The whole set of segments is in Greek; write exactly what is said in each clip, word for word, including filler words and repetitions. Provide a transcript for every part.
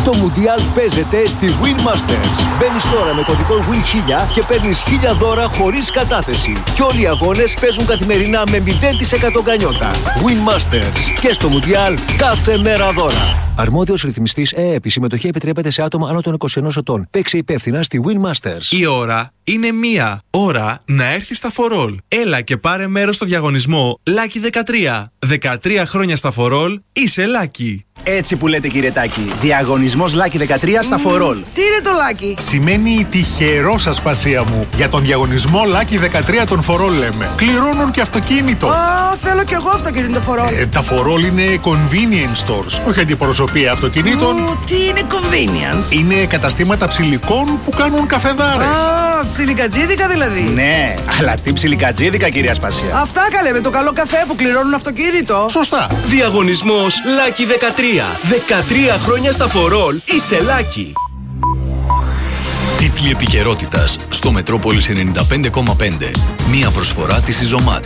Το Μουντιάλ παίζεται στη Win Masters. Μπαίνεις τώρα με κωδικό Win χίλια και παίρνεις χίλια δώρα χωρίς κατάθεση. Και όλοι οι αγώνες παίζουν καθημερινά με μηδέν τοις εκατό γκανιότα. Win Masters. Και στο Μουντιάλ κάθε μέρα δώρα. Αρμόδιος ρυθμιστής ΕΕΠ. Η συμμετοχή επιτρέπεται σε άτομα άνω των είκοσι ενός ετών. Παίξε υπεύθυνα στη Win Masters. Η ώρα είναι μία. Ώρα να έρθει στα φορόλ. Έλα και πάρε μέρος στο διαγωνισμό Lucky δεκατρία. δεκατρία χρόνια στα φορόλ, είσαι Lucky. Έτσι που λέτε, κύριε Τάκη. Διαγωνισμός Lucky δεκατρία στα φορόλ. Τι είναι το Lucky? Σημαίνει τυχερός, ασπασία μου. Για τον διαγωνισμό Lucky δεκατρία των φορόλ λέμε. Κληρώνουν και αυτοκίνητο. Α, θέλω κι εγώ αυτοκίνητο φορόλ. Ε, τα φορόλ είναι convenience stores. Όχι αντιπροσωπεία αυτοκινήτων. Ου, τι είναι convenience? Είναι καταστήματα ψηλικών που κάνουν καφεδάρες. Α, ψιλικατζίδικα δηλαδή. Ναι, αλλά τι ψιλικατζίδικα, κυρία Ασπασία. Αυτά καλέ, με το καλό καφέ που κληρώνουν αυτοκίνητο. Σωστά. Διαγωνισμός Lucky δεκατρία. δεκατρία χρόνια στα φορόλ, είσαι Lucky. Τίτλοι επικαιρότητας στο Μετρόπολης ενενήντα πέντε κόμμα πέντε. Μία προσφορά της Ιζωμάτ.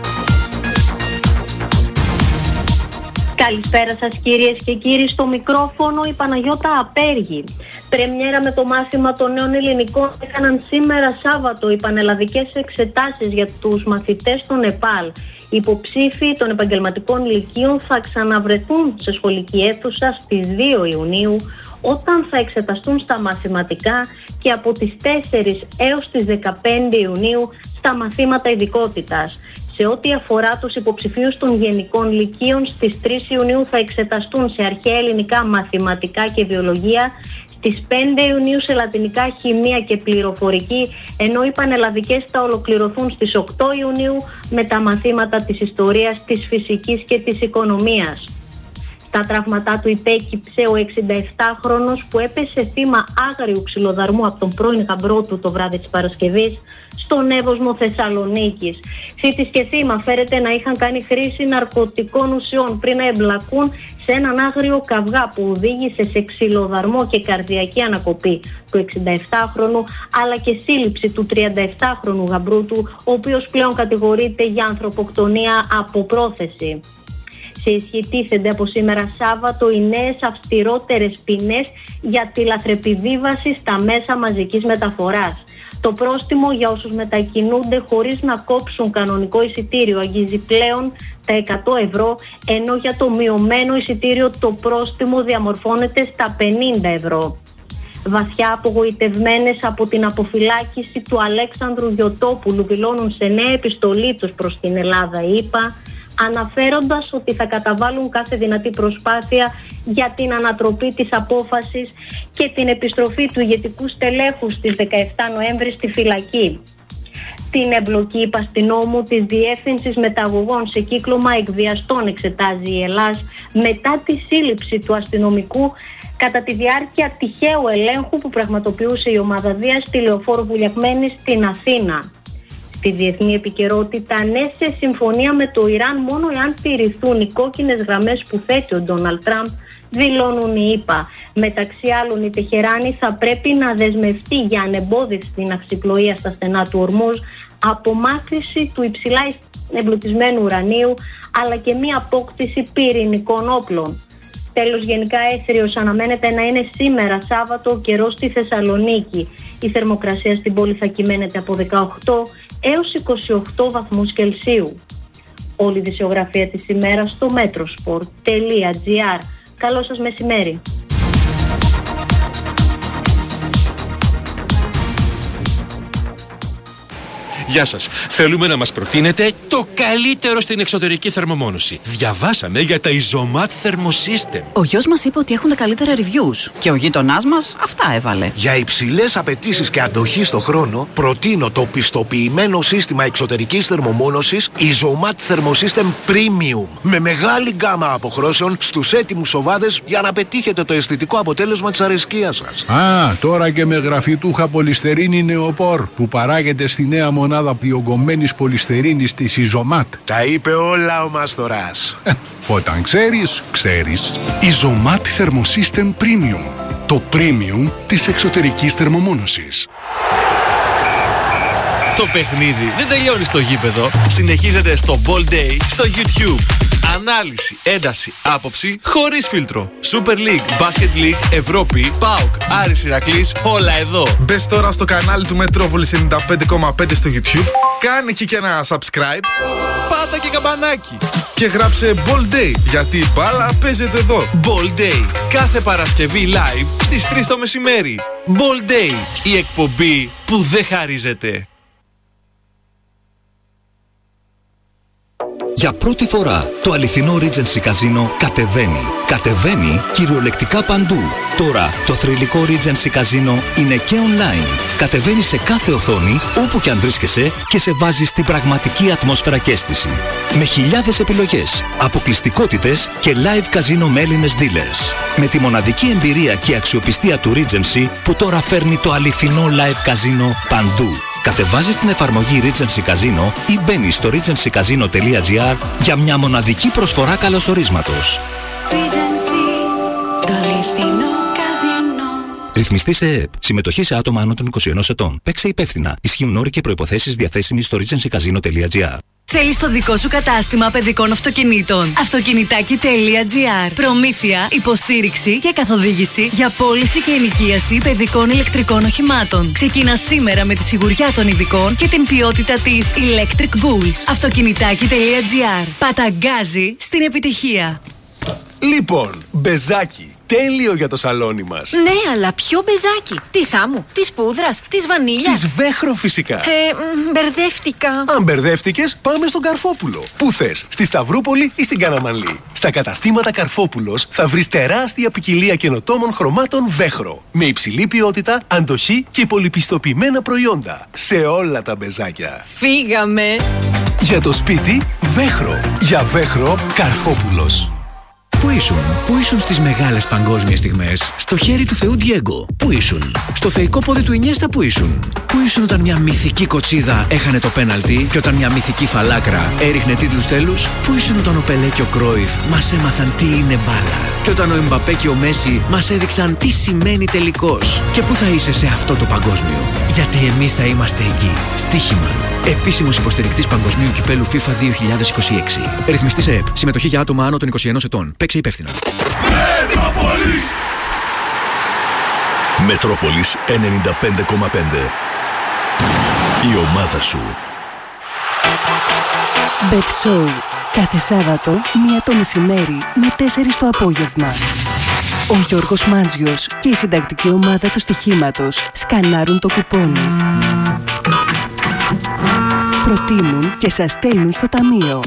Καλησπέρα σας κυρίες και κύριοι, στο μικρόφωνο η Παναγιώτα Απέργη. Πρεμιέρα με το μάθημα των νέων ελληνικών έκαναν σήμερα Σάββατο οι πανελλαδικές εξετάσεις για τους μαθητές των ΕΠΑΛ. Οι υποψήφοι των επαγγελματικών λυκείων θα ξαναβρεθούν σε σχολική αίθουσα στις δύο Ιουνίου, όταν θα εξεταστούν στα μαθηματικά, και από τις τέσσερις έως τις δεκαπέντε Ιουνίου στα μαθήματα ειδικότητας. Σε ό,τι αφορά τους υποψηφίους των γενικών λυκείων, στις τρεις Ιουνίου θα εξεταστούν σε αρχαία ελληνικά, μαθηματικά και βιολογία, στις πέντε Ιουνίου σε λατινικά, χημεία και πληροφορική, ενώ οι πανελλαδικές θα ολοκληρωθούν στις οκτώ Ιουνίου με τα μαθήματα της ιστορίας, της φυσικής και της οικονομίας. Στα τραύματά του υπέκυψε ο εξηνταεφτάχρονος που έπεσε θύμα άγριου ξυλοδαρμού από τον πρώην γαμπρό του το βράδυ της Παρασκευής στον Εύωσμο Θεσσαλονίκης. Θήτης και θύμα φέρεται να είχαν κάνει χρήση ναρκωτικών ουσιών πριν να εμπλακούν σε έναν άγριο καυγά που οδήγησε σε ξυλοδαρμό και καρδιακή ανακοπή του εξηνταεφτάχρονου, αλλά και σύλληψη του τριανταεφτάχρονου γαμπρού του, ο οποίος πλέον κατηγορείται για ανθρωποκτονία από πρόθεση. Σε ισχύ τίθενται από σήμερα Σάββατο οι νέες αυστηρότερες ποινές για τη λαθρεπιβίβαση στα μέσα μαζικής μεταφοράς. Το πρόστιμο για όσους μετακινούνται χωρίς να κόψουν κανονικό εισιτήριο αγγίζει πλέον τα εκατό ευρώ, ενώ για το μειωμένο εισιτήριο το πρόστιμο διαμορφώνεται στα πενήντα ευρώ. Βαθιά απογοητευμένες από την αποφυλάκηση του Αλέξανδρου Γιωτόπουλου δηλώνουν σε νέα επιστολή τους προς την Ελλάδα οι ΗΠΑ, αναφέροντας ότι θα καταβάλουν κάθε δυνατή προσπάθεια για την ανατροπή της απόφασης και την επιστροφή του ηγετικού στελέχου στις δεκαεφτά Νοέμβρη στη φυλακή. Την εμπλοκή υπαστηνόμου της Διεύθυνσης Μεταγωγών σε κύκλωμα εκβιαστών εξετάζει η Ελλάς μετά τη σύλληψη του αστυνομικού κατά τη διάρκεια τυχαίου ελέγχου που πραγματοποιούσε η ομάδα Δίας στη Λεωφόρο Βουλιαγμένη στην Αθήνα. Στη διεθνή επικαιρότητα, ναι σε συμφωνία με το Ιράν μόνο εάν τηρηθούν οι κόκκινες γραμμές που θέτει ο Ντόναλντ Τραμπ, δηλώνουν οι ΗΠΑ. Μεταξύ άλλων, η Τεχεράνη θα πρέπει να δεσμευτεί για ανεμπόδιση στην ναυσιπλοεία στα στενά του Ορμούζ, απομάκρυση του υψηλά εμπλουτισμένου ουρανίου, αλλά και μία απόκτηση πυρηνικών όπλων. Τέλος, γενικά έθριος αναμένεται να είναι σήμερα Σάββατο ο καιρός στη Θεσσαλονίκη. Η θερμοκρασία στην πόλη θα κυμαίνεται από δεκαοκτώ έως είκοσι οκτώ βαθμούς Κελσίου. Όλη η δισιογραφία της ημέρας στο metrosport τελεία gr. Καλό σας μεσημέρι. Γεια σας. Θέλουμε να μας προτείνετε το καλύτερο στην εξωτερική θερμομόνωση. Διαβάσαμε για τα Ιζωμάτ Thermosystem. Ο γιος μας είπε ότι έχουν τα καλύτερα reviews και ο γείτονάς μας αυτά έβαλε. Για υψηλές απαιτήσεις και αντοχή στο χρόνο, προτείνω το πιστοποιημένο σύστημα εξωτερικής θερμομόνωσης Ιζωμάτ Thermosystem Premium. Με μεγάλη γκάμα αποχρώσεων στους έτοιμους οβάδες για να πετύχετε το αισθητικό αποτέλεσμα της αρεσκίας σας. Α, τώρα και με γραφιτούχα πολυστερίνη νεοπόρ που παράγεται στη νέα μονάδα διογκωμένης πολυστερίνης της Ιζωμάτ. Τα είπε όλα ο Μαστοράς. Ε, όταν ξέρεις, ξέρεις. Ιζωμάτ Thermosystem Premium. Το premium της εξωτερικής θερμομόνωσης. Το παιχνίδι δεν τελειώνει στο γήπεδο. Συνεχίζεται στο Ball Day στο YouTube. Αν Ανάλυση, ένταση, άποψη, χωρίς φίλτρο. Super League, Basket League, Ευρώπη, ΠΑΟΚ, Άρης Ηρακλής, όλα εδώ. Μπες τώρα στο κανάλι του Μετρόπολης ενενήντα πέντε κόμμα πέντε στο YouTube. Κάνε εκεί και ένα subscribe. Πάτα και καμπανάκι. Και γράψε Ball Day, γιατί η μπάλα παίζεται εδώ. Ball Day, κάθε Παρασκευή live στις τρεις το μεσημέρι. Ball Day, η εκπομπή που δεν χαρίζεται. Για πρώτη φορά, το αληθινό Regency Casino κατεβαίνει. Κατεβαίνει κυριολεκτικά παντού. Τώρα, το θρυλικό Regency Casino είναι και online. Κατεβαίνει σε κάθε οθόνη, όπου και αν βρίσκεσαι, και σε βάζει στην πραγματική ατμόσφαιρα και αίσθηση. Με χιλιάδες επιλογές, αποκλειστικότητες και live casino με Έλληνες dealers. Με τη μοναδική εμπειρία και αξιοπιστία του Regency, που τώρα φέρνει το αληθινό live casino παντού. Κατεβάζεις την εφαρμογή Regency Casino ή μπαίνεις στο regency casino τελεία gr για μια μοναδική προσφορά καλωσορίσματος. Regency, το αληθινό καζίνο. Ρυθμιστή σε ΕΕΠ. Συμμετοχή σε άτομα άνω των είκοσι ενός ετών. Παίξε υπεύθυνα. Ισχύουν όροι και προϋποθέσεις διαθέσιμοι στο regency casino τελεία gr. Θέλεις το δικό σου κατάστημα παιδικών αυτοκινήτων. Αυτοκινητάκι τελεία gr. Προμήθεια, υποστήριξη και καθοδήγηση για πώληση και ενοικίαση παιδικών ηλεκτρικών οχημάτων. Ξεκινά σήμερα με τη σιγουριά των ειδικών και την ποιότητα της Electric Bulls. Αυτοκινητάκι τελεία gr. Παταγκάζει στην επιτυχία. Λοιπόν, μπεζάκι. Τέλειο για το σαλόνι μας. Ναι, αλλά ποιο μπεζάκι? Της άμμου, της πούδρας, της βανίλιας? Της Βέχρο φυσικά. Ε, μπερδεύτηκα. Αν μπερδεύτηκες, πάμε στον Καρφόπουλο. Πού θες, στη Σταυρούπολη ή στην Καναμανλή? Στα καταστήματα Καρφόπουλος θα βρεις τεράστια ποικιλία καινοτόμων χρωμάτων Βέχρο. Με υψηλή ποιότητα, αντοχή και πολυπιστοποιημένα προϊόντα. Σε όλα τα μπεζάκια. Φύγαμε. Για το σπίτι, Βέχρο. Για Βέχρο, Καρφόπουλος. Πού ήσουν, πού ήσουν στις μεγάλες παγκόσμιες στιγμές? Στο χέρι του Θεού Ντιέγκο. Πού ήσουν? Στο θεϊκό πόδι του Ινιέστα. Πού ήσουν? Πού ήσουν όταν μια μυθική κοτσίδα έχανε το πέναλτι και όταν μια μυθική φαλάκρα έριχνε τίτλους τέλους? Πού ήσουν όταν ο Πελέ και ο Κρόιφ μας έμαθαν τι είναι μπάλα? Και όταν ο Εμπαπέ και ο Μέση μας έδειξαν τι σημαίνει τελικός? Και πού θα είσαι σε αυτό το παγκόσμιο? Γιατί εμείς θα είμαστε εκεί. Στοίχημαν. Επίσημος υποστηρικτής Παγκοσμίου Κυπέλου FIFA δύο χιλιάδες είκοσι έξι. Ρυθμιστής ΕΕΠ. Συμμετοχή για άτομα άνω των είκοσι ενός ετών. Παίξε υπεύθυνα. Μετρόπολης. Μετρόπολης ενενήντα πέντε κόμμα πέντε. Η ομάδα σου. Bet Show. Κάθε Σάββατο, μία το μεσημέρι με τέσσερις το απόγευμα. Ο Γιώργος Μάντζιος και η συντακτική ομάδα του στοιχήματος σκανάρουν το κουπόνι. Προτείνουν και σας στέλνουν στο ταμείο.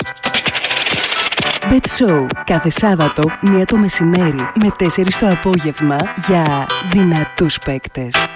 Bet Show. Κάθε Σάββατο, μία το μεσημέρι με τέσσερις το απόγευμα για δυνατούς παίκτες.